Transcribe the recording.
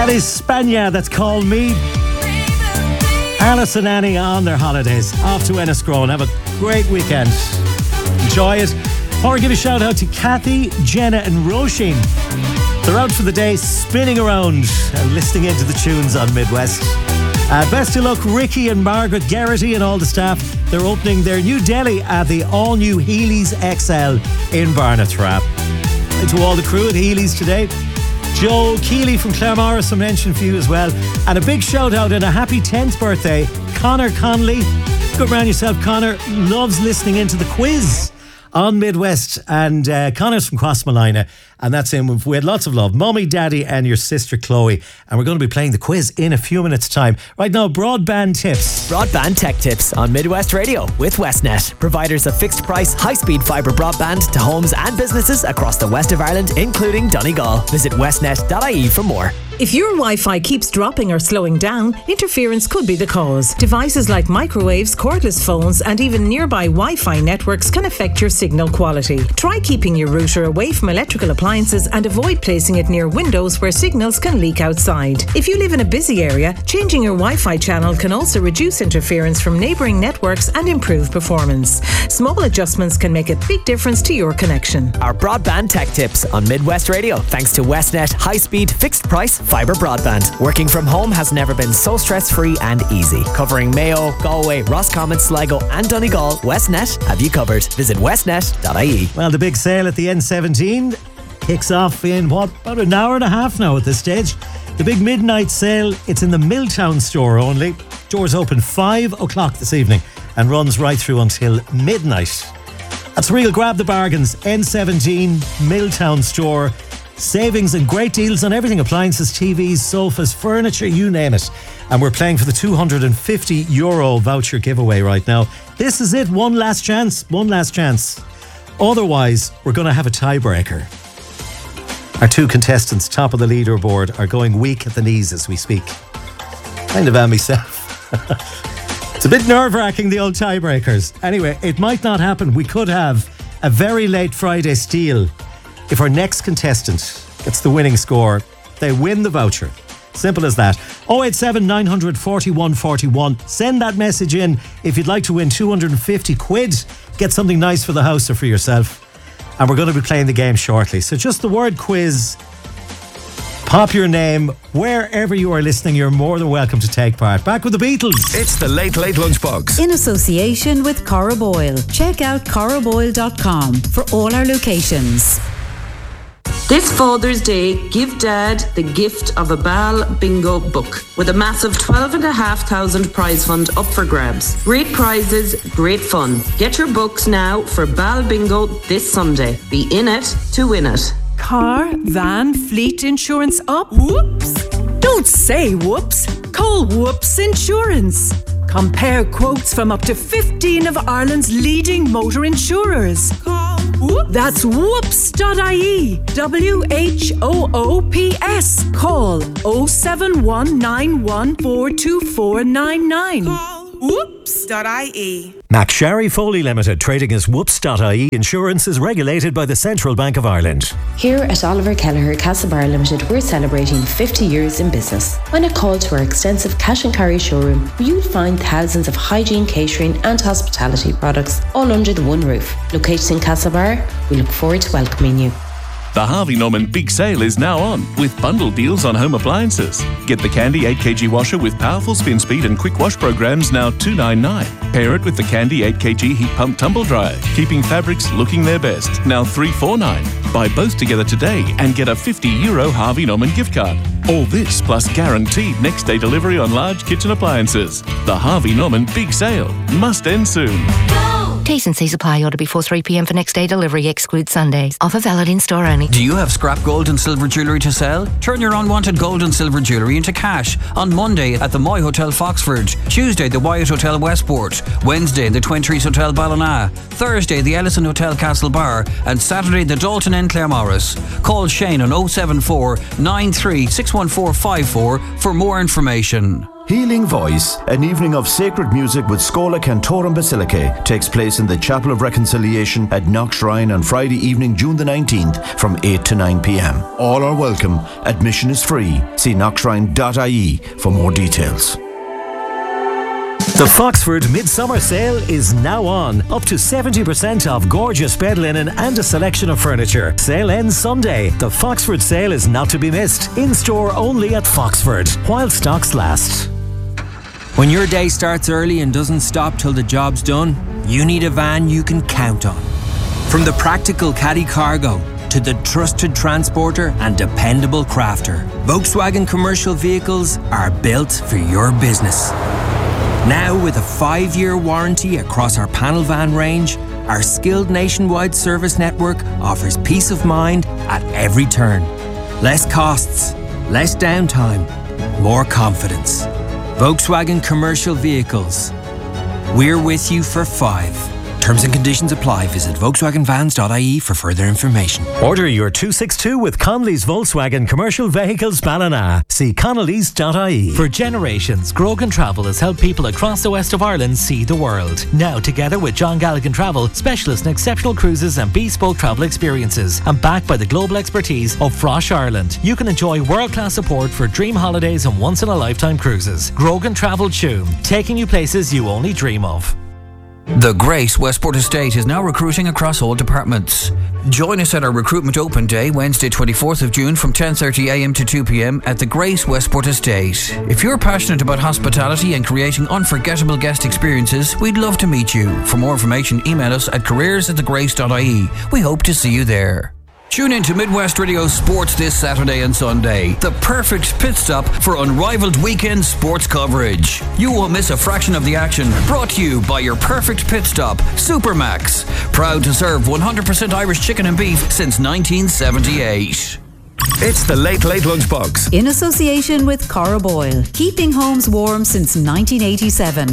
That is Spania, that's Call Me. Alice and Annie on their holidays, off to Enniscrone. Have a great weekend. Enjoy it. Or give a shout out to Kathy, Jenna and Roisin. They're out for the day, spinning around and listening into the tunes on Midwest. Best of luck, Ricky and Margaret Garrity and all the staff. They're opening their new deli at the all-new Healy's XL in Barnatrap. And to all the crew at Healy's today, Joe Keeley from Claremorris, a mention for you as well. And a big shout out and a happy 10th birthday, Connor Conley. Good man yourself, Connor. Loves listening into the quiz on Midwest. And Connor's from Crossmalina. And that's him. We had lots of love. Mummy, Daddy and your sister Chloe. And we're going to be playing the quiz in a few minutes' time. Right now, broadband tips. Broadband tech tips on Midwest Radio with Westnet. Providers of fixed price, high-speed fibre broadband to homes and businesses across the west of Ireland, including Donegal. Visit westnet.ie for more. If your Wi-Fi keeps dropping or slowing down, interference could be the cause. Devices like microwaves, cordless phones and even nearby Wi-Fi networks can affect your signal quality. Try keeping your router away from electrical appliances and avoid placing it near windows where signals can leak outside. If you live in a busy area, changing your Wi-Fi channel can also reduce interference from neighbouring networks and improve performance. Small adjustments can make a big difference to your connection. Our broadband tech tips on Midwest Radio, thanks to Westnet high-speed, fixed-price fibre broadband. Working from home has never been so stress-free and easy. Covering Mayo, Galway, Roscommon, Sligo and Donegal, Westnet have you covered. Visit westnet.ie. Well, the big sale at the N17 kicks off in, about an hour and a half now at this stage. The big midnight sale, it's in the Milltown store only. Doors open 5 o'clock this evening and runs right through until midnight. That's real grab the bargains. N17 Milltown store. Savings and great deals on everything. Appliances, TVs, sofas, furniture, you name it. And we're playing for the €250 voucher giveaway right now. This is it. One last chance. Otherwise, we're going to have a tiebreaker. Our two contestants, top of the leaderboard, are going weak at the knees as we speak. Kind of am myself. It's a bit nerve-wracking, the old tiebreakers. Anyway, it might not happen. We could have a very late Friday steal. If our next contestant gets the winning score, they win the voucher. Simple as that. 087 900 41 41. Send that message in if you'd like to win 250 quid. Get something nice for the house or for yourself. And we're going to be playing the game shortly. So just the word quiz. Pop your name. Wherever you are listening, you're more than welcome to take part. Back with the Beatles. It's the Late Late Lunchbox. In association with Cora Boyle. Check out coraboyle.com for all our locations. This Father's Day, give Dad the gift of a Bal Bingo book with a massive 12,500 prize fund up for grabs. Great prizes, great fun. Get your books now for Bal Bingo this Sunday. Be in it to win it. Car, van, fleet insurance up? Whoops! Don't say whoops. Call Whoops Insurance. Compare quotes from up to 15 of Ireland's leading motor insurers. Call Whoops. That's whoops.ie. WHOOPS. Call 07191424499. Call whoops.ie. McSharry Foley Limited, trading as whoops.ie. Insurance is regulated by the Central Bank of Ireland. Here at Oliver Kelleher Castlebar Limited, we're celebrating 50 years in business. When a call to our extensive cash and carry showroom, where you'll find thousands of hygiene, catering and hospitality products all under the one roof. Located in Castlebar, we look forward to welcoming you. The Harvey Norman Big Sale is now on, with bundle deals on home appliances. Get the Candy 8kg washer with powerful spin speed and quick wash programs, now $299. Pair it with the Candy 8kg heat pump tumble dryer, keeping fabrics looking their best, now $349. Buy both together today and get a €50 Harvey Norman gift card. All this plus guaranteed next day delivery on large kitchen appliances. The Harvey Norman Big Sale must end soon. T's and C's apply. Order before 3 p.m. for next day delivery. Exclude Sundays. Offer valid in store only. Do you have scrap gold and silver jewellery to sell? Turn your unwanted gold and silver jewellery into cash on Monday at the Moy Hotel Foxford, Tuesday the Wyatt Hotel Westport, Wednesday the Twentrees Hotel Ballina, Thursday the Ellison Hotel Castlebar and Saturday the Dalton Inn Claremorris. Call Shane on 074 93 61454 for more information. Healing Voice, an evening of sacred music with Schola Cantorum Basilicae, takes place in the Chapel of Reconciliation at Knock Shrine on Friday evening, June the 19th from 8 to 9 p.m. All are welcome. Admission is free. See knockshrine.ie for more details. The Foxford Midsummer Sale is now on. Up to 70% off gorgeous bed linen and a selection of furniture. Sale ends Sunday. The Foxford Sale is not to be missed. In store only at Foxford, while stocks last. When your day starts early and doesn't stop till the job's done, you need a van you can count on. From the practical caddy cargo to the trusted transporter and dependable crafter, Volkswagen commercial vehicles are built for your business. Now with a 5-year warranty across our panel van range, our skilled nationwide service network offers peace of mind at every turn. Less costs, less downtime, more confidence. Volkswagen commercial vehicles. We're with you for 5. Terms and conditions apply. Visit VolkswagenVans.ie for further information. Order your 262 with Connolly's Volkswagen Commercial Vehicles Ballina. See Connolly's.ie. For generations, Grogan Travel has helped people across the west of Ireland see the world. Now, together with John Galligan Travel, specialists in exceptional cruises and bespoke travel experiences, and backed by the global expertise of Frosh Ireland, you can enjoy world-class support for dream holidays and once-in-a-lifetime cruises. Grogan Travel Tuam, taking you places you only dream of. The Grace Westport Estate is now recruiting across all departments. Join us at our Recruitment Open Day, Wednesday 24th of June from 10:30am to 2pm at the Grace Westport Estate. If you're passionate about hospitality and creating unforgettable guest experiences, we'd love to meet you. For more information, email us at careers@thegrace.ie. We hope to see you there. Tune in to Midwest Radio Sports this Saturday and Sunday. The perfect pit stop for unrivaled weekend sports coverage. You won't miss a fraction of the action. Brought to you by your perfect pit stop, Supermax. Proud to serve 100% Irish chicken and beef since 1978. It's the Late Lunchbox. In association with Cora Boyle, keeping homes warm since 1987.